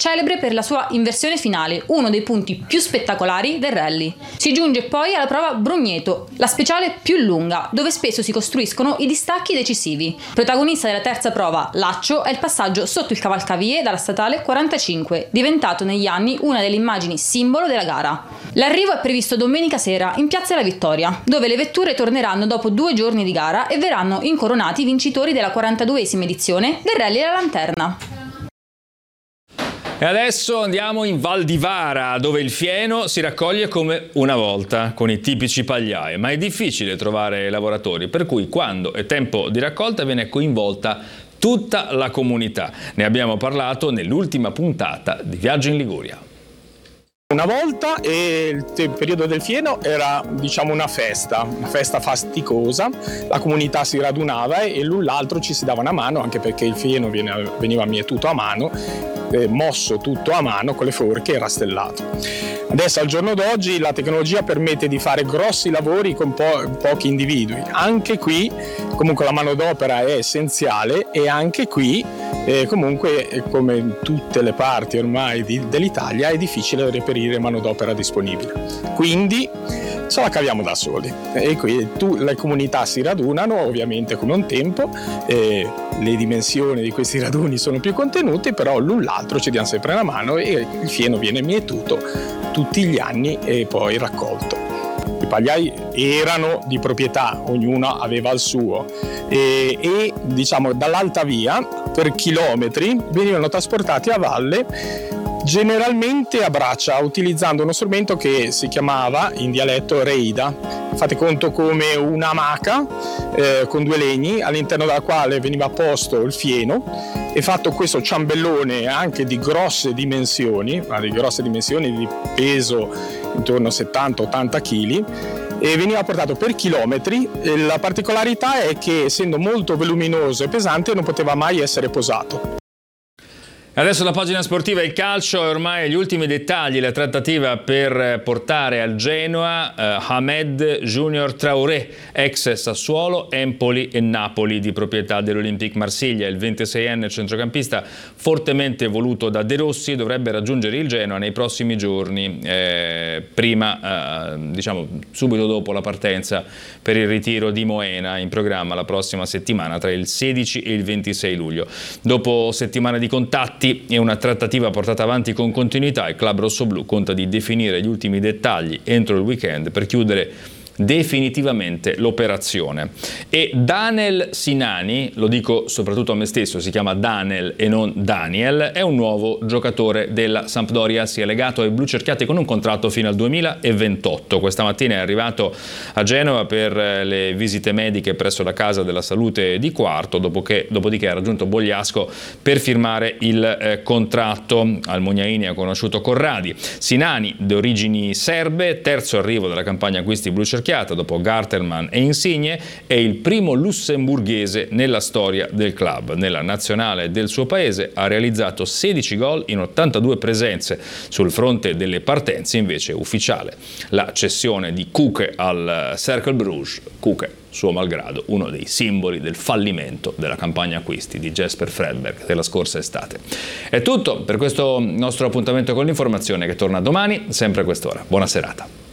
celebre per la sua inversione finale, uno dei punti più spettacolari del rally. Si giunge poi alla prova Brugneto, la speciale più lunga, dove spesso si costruiscono i distacchi decisivi. Protagonista della terza prova, Laccio, è il passaggio sotto il cavalcavie dalla statale 45, diventato negli anni una delle immagini simbolo della gara. L'arrivo è previsto domenica sera in Piazza della Vittoria, dove le vetture torneranno dopo 2 giorni di gara e verranno incoronati i vincitori della 42esima edizione del Rally della Lanterna. E adesso andiamo in Val di Vara, dove il fieno si raccoglie come una volta con i tipici pagliai, ma è difficile trovare lavoratori, per cui quando è tempo di raccolta viene coinvolta tutta la comunità. Ne abbiamo parlato nell'ultima puntata di Viaggio in Liguria. Una volta il periodo del fieno era, diciamo, una festa fasticosa, la comunità si radunava e l'un l'altro ci si dava una mano, anche perché il fieno veniva mietuto a mano, mosso tutto a mano con le forche e rastellato. Adesso al giorno d'oggi la tecnologia permette di fare grossi lavori con pochi individui. Anche qui comunque la manodopera è essenziale e anche qui comunque come in tutte le parti ormai dell'Italia è difficile reperire manodopera disponibile. Quindi ce la caviamo da soli e qui le comunità si radunano ovviamente come un tempo, le dimensioni di questi raduni sono più contenute, però l'un l'altro ci diamo sempre una mano e il fieno viene mietuto tutti gli anni e poi raccolto. I pagliai erano di proprietà, ognuno aveva il suo e diciamo dall'Alta Via per chilometri venivano trasportati a valle, generalmente a braccia, utilizzando uno strumento che si chiamava in dialetto reida. Fate conto come un'amaca con 2 legni all'interno della quale veniva posto il fieno e fatto questo ciambellone anche di grosse dimensioni di peso intorno a 70-80 kg e veniva portato per chilometri. La particolarità è che essendo molto voluminoso e pesante non poteva mai essere posato. Adesso la pagina sportiva e il calcio e ormai gli ultimi dettagli, la trattativa per portare al Genoa Hamed Junior Traoré, ex Sassuolo, Empoli e Napoli di proprietà dell'Olympique Marsiglia. Il 26enne centrocampista fortemente voluto da De Rossi dovrebbe raggiungere il Genoa nei prossimi giorni, diciamo subito dopo la partenza per il ritiro di Moena in programma la prossima settimana tra il 16 e il 26 luglio. Dopo settimane di contatti e una trattativa portata avanti con continuità, il club rossoblù conta di definire gli ultimi dettagli entro il weekend per chiudere definitivamente l'operazione. E Daniel Sinani, lo dico soprattutto a me stesso, si chiama Daniel e non Daniel, è un nuovo giocatore della Sampdoria, si è legato ai blucerchiati con un contratto fino al 2028. Questa mattina è arrivato a Genova per le visite mediche presso la Casa della Salute di Quarto, dopodiché ha raggiunto Bogliasco per firmare il contratto. Al Mognaini ha conosciuto Corradi. Sinani, di origini serbe, terzo arrivo della campagna acquisti blucerchiati dopo Gartelman e Insigne, è il primo lussemburghese nella storia del club. Nella nazionale del suo paese ha realizzato 16 gol in 82 presenze. Sul fronte delle partenze invece è ufficiale la cessione di Kuke al Cercle Bruges. Kuke, suo malgrado, uno dei simboli del fallimento della campagna acquisti di Jesper Fredberg della scorsa estate. È tutto per questo nostro appuntamento con l'informazione che torna domani, sempre a quest'ora. Buona serata.